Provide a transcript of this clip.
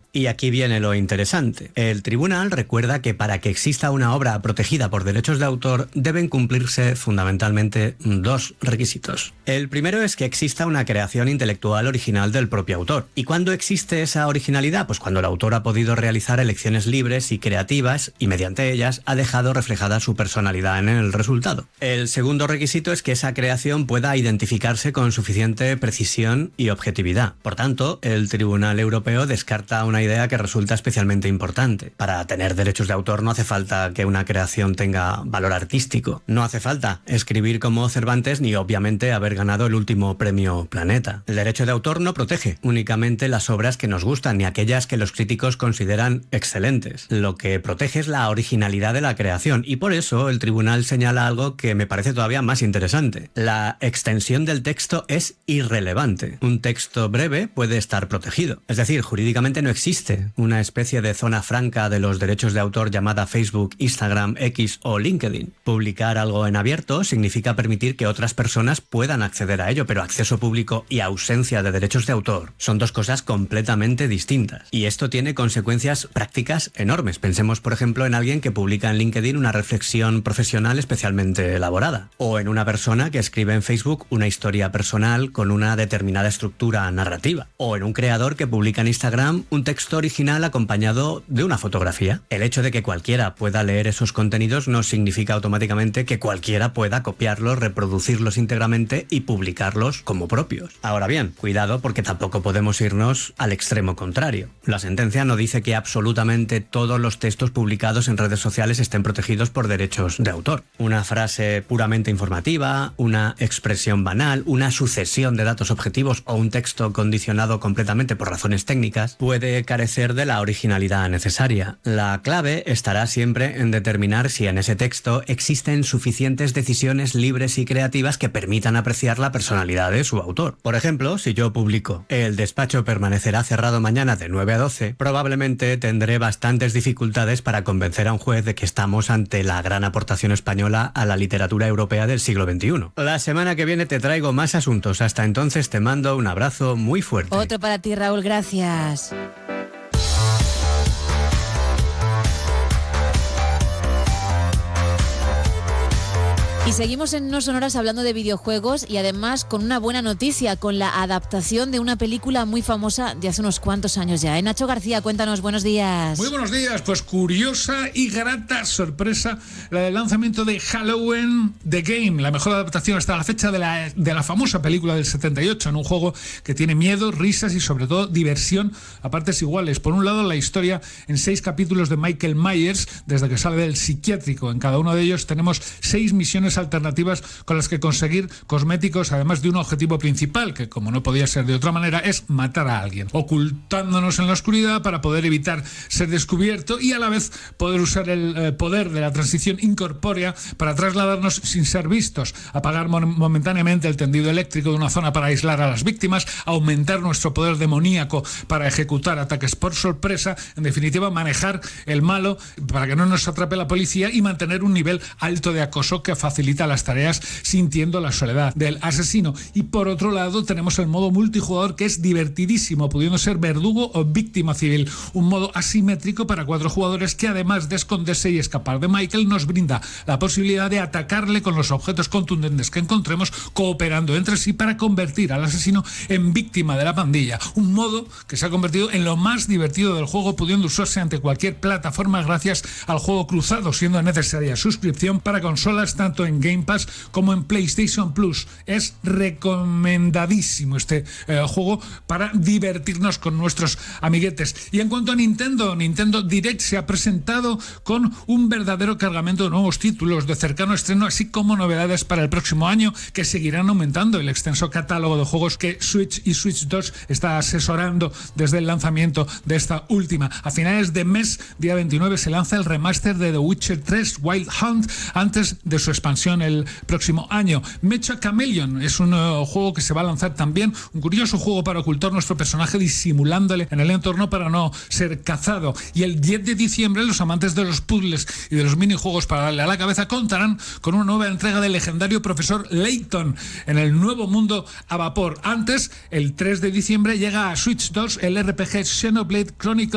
Y aquí viene lo interesante. El tribunal recuerda que para que exista una obra protegida por derechos de autor deben cumplirse fundamentalmente dos requisitos. El primero es que exista una creación intelectual original del propio autor. ¿Y cuándo existe esa originalidad? Pues cuando el autor ha podido realizar elecciones libres y creativas y mediante ellas ha dejado reflejada su personalidad en el resultado. El segundo requisito es que esa creación pueda identificarse con suficiente precisión y objetividad. Por tanto, el Tribunal Europeo descarta una idea que resulta especialmente importante. Para tener derechos de autor no hace falta que una creación tenga valor artístico. No hace falta escribir como Cervantes ni obviamente haber ganado el último premio Planeta. El derecho de autor no protege únicamente las obras que nos gustan ni aquellas que los críticos consideran excelentes. Lo que protege es la originalidad de la creación y por eso el tribunal señala algo que me parece todavía más interesante. La extensión del texto es irrelevante. Un texto breve puede estar protegido. Es decir, jurídicamente no existe una especie de zona franca de los derechos de autor llamada Facebook, Instagram, X o LinkedIn. Publicar algo en abierto significa permitir que otras personas puedan acceder a ello, pero acceso público y ausencia de derechos de autor son dos cosas completamente distintas. Y esto tiene consecuencias prácticas enormes. Pensemos, por ejemplo, en alguien que publica en LinkedIn una reflexión profesional especialmente elaborada, o en una persona que escribe en Facebook una historia personal con una determinada estructura narrativa, o en un creador que publica en Instagram un texto original acompañado de una fotografía. El hecho de que cualquiera pueda leer esos contenidos no significa automáticamente que cualquiera pueda copiarlos, reproducirlos íntegramente y publicarlos como propios. Ahora bien, cuidado porque tampoco podemos irnos al extremo contrario. La sentencia no dice que absolutamente todos los textos publicados en redes sociales estén protegidos por derechos de autor. Una frase puramente informativa, una expresión banal, una sucesión de datos objetivos o un texto condicionado completamente por razones técnicas puede carecer de la originalidad necesaria. La clave estará siempre en determinar si en ese texto existen suficientes decisiones libres y creativas que permitan apreciar la personalidad de su autor. Por ejemplo, si yo publico "El despacho permanecerá cerrado mañana de 9 a 12", probablemente tendré bastantes dificultades para convencer a un juez de que estamos ante la gran aportación española a la literatura europea del siglo XXI. La semana que viene te traigo más asuntos. Hasta entonces te mando un abrazo muy fuerte. Otro para ti, Raúl, gracias. Y seguimos en No Sonoras hablando de videojuegos y además con una buena noticia, con la adaptación de una película muy famosa de hace unos cuantos años ya. Nacho García, cuéntanos, buenos días. Muy buenos días, pues curiosa y grata sorpresa la del lanzamiento de Halloween The Game, la mejor adaptación hasta la fecha de la famosa película del 78, en un juego que tiene miedo, risas y sobre todo diversión a partes iguales. Por un lado, la historia en 6 capítulos de Michael Myers, desde que sale del psiquiátrico. En cada uno de ellos tenemos 6 misiones alternativas con las que conseguir cosméticos, además de un objetivo principal, que como no podía ser de otra manera, es matar a alguien, ocultándonos en la oscuridad para poder evitar ser descubierto y a la vez poder usar el poder de la transición incorpórea para trasladarnos sin ser vistos, apagar momentáneamente el tendido eléctrico de una zona para aislar a las víctimas, aumentar nuestro poder demoníaco para ejecutar ataques por sorpresa, en definitiva manejar el malo para que no nos atrape la policía y mantener un nivel alto de acoso que facilita las tareas sintiendo la soledad del asesino. Y por otro lado tenemos el modo multijugador, que es divertidísimo, pudiendo ser verdugo o víctima civil, un modo asimétrico para 4 jugadores que además de esconderse y escapar de Michael nos brinda la posibilidad de atacarle con los objetos contundentes que encontremos, cooperando entre sí para convertir al asesino en víctima de la pandilla, un modo que se ha convertido en lo más divertido del juego, pudiendo usarse ante cualquier plataforma gracias al juego cruzado, siendo necesaria suscripción para consolas tanto en Game Pass como en PlayStation Plus. Es recomendadísimo este juego para divertirnos con nuestros amiguetes. Y en cuanto a Nintendo Direct se ha presentado con un verdadero cargamento de nuevos títulos de cercano estreno, así como novedades para el próximo año que seguirán aumentando el extenso catálogo de juegos que Switch y Switch 2 está asesorando desde el lanzamiento de esta última. A finales de mes, día 29, se lanza el remaster de The Witcher 3 Wild Hunt antes de su expansión el próximo año. Mecha Chameleon es un juego que se va a lanzar también, un curioso juego para ocultar nuestro personaje disimulándole en el entorno para no ser cazado. Y el 10 de diciembre los amantes de los puzzles y de los minijuegos para darle a la cabeza contarán con una nueva entrega del legendario profesor Layton en el nuevo mundo a vapor. Antes, el 3 de diciembre llega a Switch 2 el RPG Xenoblade Chronicles